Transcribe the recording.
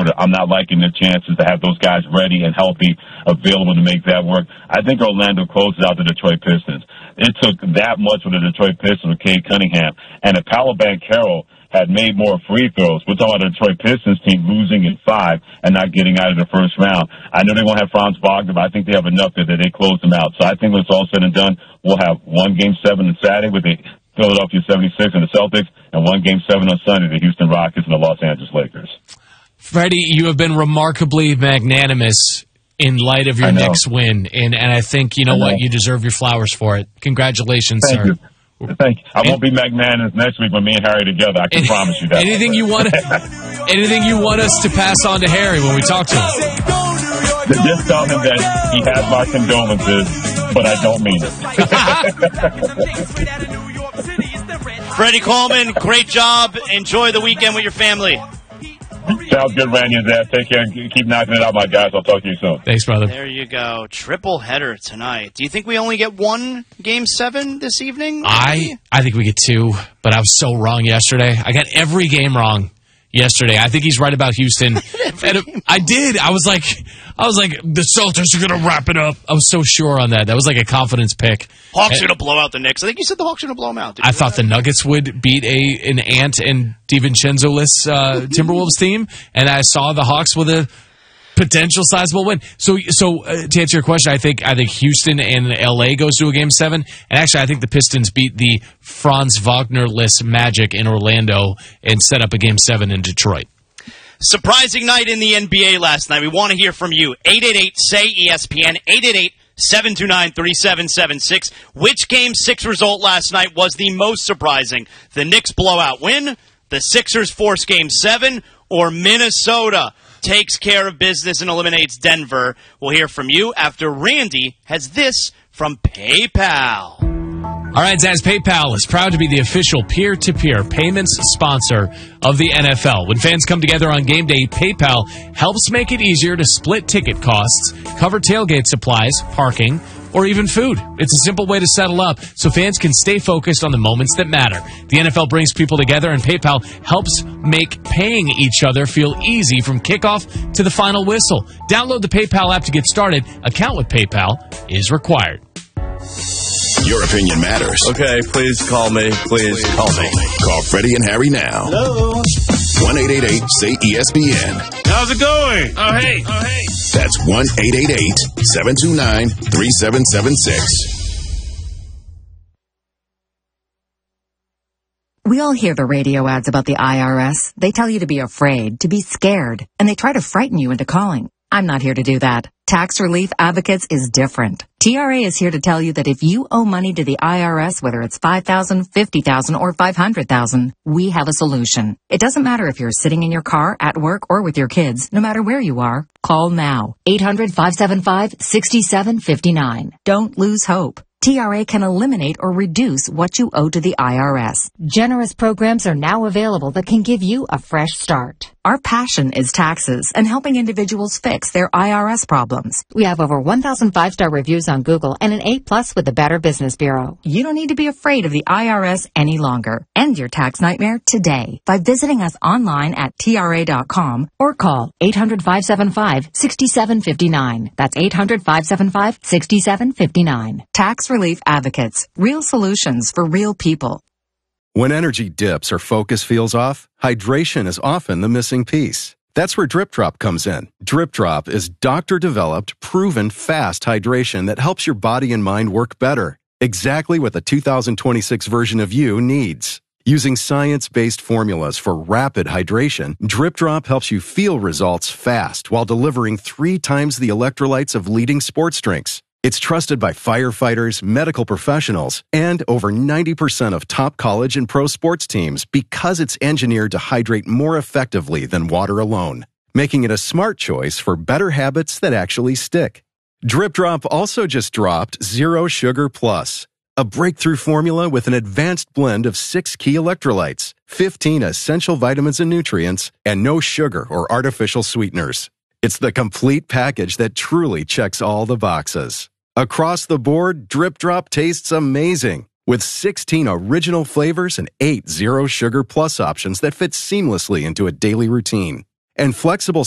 Minnesota. I'm not liking their chances to have those guys ready and healthy, available to make that work. I think Orlando closes out the Detroit Pistons. It took that much for the Detroit Pistons with Cade Cunningham. And if Paolo Banchero had made more free throws, we're talking about the Detroit Pistons team losing in 5 and not getting out of the first round. I know they won't have Franz Wagner, but I think they have enough that they close them out. So I think when it's all said and done, we'll have one Game 7 on Saturday with the Philadelphia 76 and the Celtics, and one Game 7 on Sunday, the Houston Rockets and the Los Angeles Lakers. Freddie, you have been remarkably magnanimous in light of your Knicks win, and I think, you know what, you deserve your flowers for it. Congratulations, Thank sir. You. Thank you. I won't be magnanimous next week when me and Harry are together. I can promise you that. Anything you want us to pass on to Harry when we talk to him? Just tell him that he has my condolences, but I don't mean it. Freddie Coleman, great job. Enjoy the weekend with your family. Sounds good, Randy and Zach. Take care and keep knocking it out, my guys. I'll talk to you soon. Thanks, brother. There you go. Triple header tonight. Do you think we only get one Game 7 this evening? I think we get 2, but I was so wrong yesterday. I got every game wrong yesterday. I think he's right about Houston. I did. I was like, the Celtics are going to wrap it up. I was so sure on that. That was like a confidence pick. Hawks are going to blow out the Knicks. I think you said the Hawks are going to blow them out. I thought the Nuggets would beat an Ant and DiVincenzo-less Timberwolves team, and I saw the Hawks with a potential sizable win. So to answer your question, I think Houston and LA goes to a Game 7, and actually I think the Pistons beat the Franz Wagner-less Magic in Orlando and set up a Game 7 in Detroit. Surprising night in the NBA last night. We want to hear from you. 888-SAY-ESPN, 888-729-3776. Which Game 6 result last night was the most surprising? The Knicks blowout win, the Sixers force Game 7, or Minnesota takes care of business and eliminates Denver? We'll hear from you after Randy has this from PayPal. All right, Zaz, PayPal is proud to be the official peer-to-peer payments sponsor of the NFL. When fans come together on game day, PayPal helps make it easier to split ticket costs, cover tailgate supplies, parking, or even food. It's a simple way to settle up so fans can stay focused on the moments that matter. The NFL brings people together, and PayPal helps make paying each other feel easy from kickoff to the final whistle. Download the PayPal app to get started. Account with PayPal is required. Your opinion matters. Okay, please call me. Please call me. Call Freddie and Harry now. Hello. 1-888-SAY-ESPN. How's it going? Oh, hey. That's 1-888-729-3776. We all hear the radio ads about the IRS. They tell you to be afraid, to be scared, and they try to frighten you into calling. I'm not here to do that. Tax Relief Advocates is different. TRA is here to tell you that if you owe money to the IRS, whether it's $5,000, $50,000, or $500,000, we have a solution. It doesn't matter if you're sitting in your car, at work, or with your kids. No matter where you are, call now. 800-575-6759. Don't lose hope. TRA can eliminate or reduce what you owe to the IRS. Generous programs are now available that can give you a fresh start. Our passion is taxes and helping individuals fix their IRS problems. We have over 1,000 5-star reviews on Google and an A+ with the Better Business Bureau. You don't need to be afraid of the IRS any longer. End your tax nightmare today by visiting us online at TRA.com or call 800-575-6759. That's 800-575-6759. Tax Relief Advocates. Real solutions for real people. When energy dips or focus feels off, hydration is often the missing piece. That's where Drip Drop comes in. Drip Drop is doctor-developed, proven fast hydration that helps your body and mind work better. Exactly what the 2026 version of you needs. Using science-based formulas for rapid hydration, Drip Drop helps you feel results fast while delivering 3 times the electrolytes of leading sports drinks. It's trusted by firefighters, medical professionals, and over 90% of top college and pro sports teams because it's engineered to hydrate more effectively than water alone, making it a smart choice for better habits that actually stick. Drip Drop also just dropped Zero Sugar Plus, a breakthrough formula with an advanced blend of 6 key electrolytes, 15 essential vitamins and nutrients, and no sugar or artificial sweeteners. It's the complete package that truly checks all the boxes. Across the board, Drip Drop tastes amazing, with 16 original flavors and 8 Zero Sugar Plus options that fit seamlessly into a daily routine. And flexible